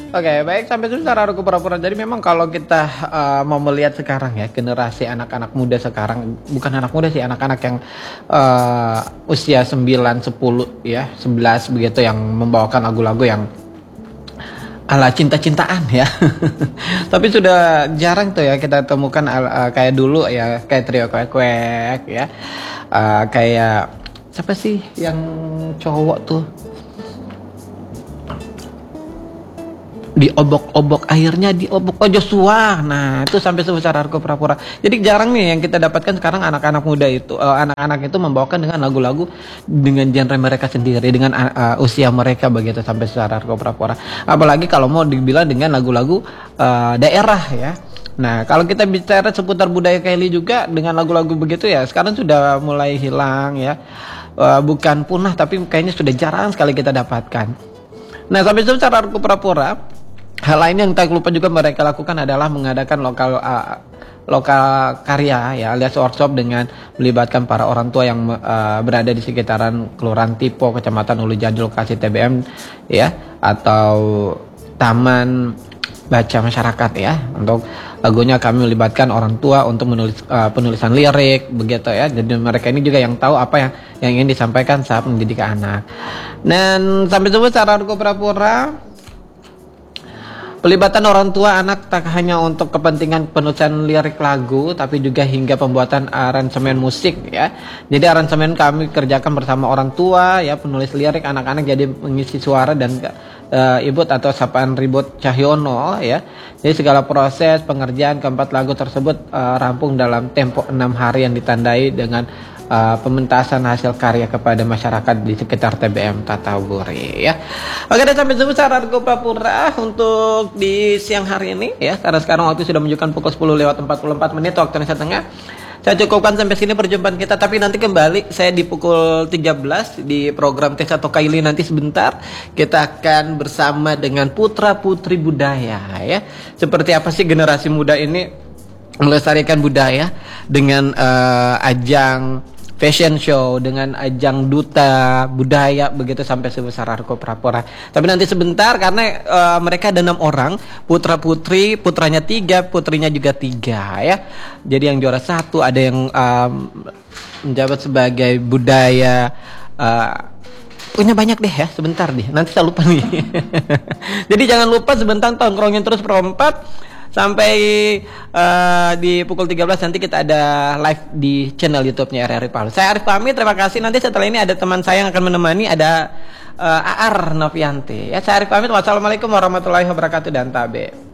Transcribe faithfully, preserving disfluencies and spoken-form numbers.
Oke, baik sampai sebentar aku pura-pura. Jadi memang kalau kita uh, mau melihat sekarang ya generasi anak-anak muda sekarang, bukan anak muda sih, anak-anak yang uh, usia sembilan, sepuluh ya, sebelas begitu yang membawakan lagu-lagu yang ala cinta-cintaan ya. Tapi sudah jarang tuh ya kita temukan uh, kayak dulu ya, kayak trio kuek-kuek ya. Uh, kayak siapa sih yang cowok tuh? Diobok-obok akhirnya diobok aja Joshua. Nah itu sampai sebesar Argo Pura-Pura. Jadi jarang nih yang kita dapatkan sekarang anak-anak muda itu uh, anak-anak itu membawakan dengan lagu-lagu dengan genre mereka sendiri, dengan uh, usia mereka begitu sampai sebesar Argo Pura-Pura. Apalagi kalau mau dibilang dengan lagu-lagu uh, daerah ya. Nah kalau kita bicara seputar budaya Kelly juga dengan lagu-lagu begitu ya sekarang sudah mulai hilang ya. Uh, bukan punah tapi kayaknya sudah jarang sekali kita dapatkan. Nah sampai sebesar Argo Pura-Pura, hal lain yang tak lupa juga mereka lakukan adalah mengadakan lokal uh, lokal karya ya alias workshop dengan melibatkan para orang tua yang uh, berada di sekitaran Kelurahan Tipo, Kecamatan Ulu Jadul, lokasi T B M ya atau Taman Baca Masyarakat ya. Untuk lagunya kami melibatkan orang tua untuk menulis uh, penulisan lirik begitu ya. Jadi mereka ini juga yang tahu apa yang yang ingin disampaikan saat mendidik anak. Dan sampai sebesar Argo Pura-Pura, pelibatan orang tua anak tak hanya untuk kepentingan penulisan lirik lagu, tapi juga hingga pembuatan aransemen musik ya. Jadi aransemen kami kerjakan bersama orang tua ya, penulis lirik, anak-anak jadi mengisi suara dan uh, Ibu atau sapaan Ribut Cahyono ya. Jadi segala proses pengerjaan keempat lagu tersebut uh, rampung dalam tempo enam hari yang ditandai dengan Uh, pementasan hasil karya kepada masyarakat di sekitar T B M Tatawuri ya. Oke, dan sampai sebesar Argo Pura-Pura untuk di siang hari ini ya. Karena sekarang waktu sudah menunjukkan pukul sepuluh lewat empat puluh empat menit waktu Indonesia Tengah. Saya cukupkan sampai sini perjumpaan kita, tapi nanti kembali saya di pukul tiga belas di program Tes atau Kaili nanti sebentar kita akan bersama dengan putra-putri budaya ya. Seperti apa sih generasi muda ini melestarikan budaya dengan uh, ajang fashion show, dengan ajang duta budaya begitu sampai sebesar Argo Pura-Pura. Tapi nanti sebentar karena uh, mereka ada enam orang, putra putri, putranya tiga, putrinya juga tiga ya. Jadi yang juara satu ada yang um, menjabat sebagai budaya. Uh, punya banyak deh ya, sebentar deh. Nanti saya lupa nih. Jadi jangan lupa sebentar tongkrongin terus perempat. Sampai uh, di pukul tiga belas nanti kita ada live di channel YouTube-nya R R I Palu. Saya Arif pamit, terima kasih. Nanti setelah ini ada teman saya yang akan menemani, ada uh, A R Novianti. Ya, saya Arif pamit. Wassalamualaikum warahmatullahi wabarakatuh dan tabe.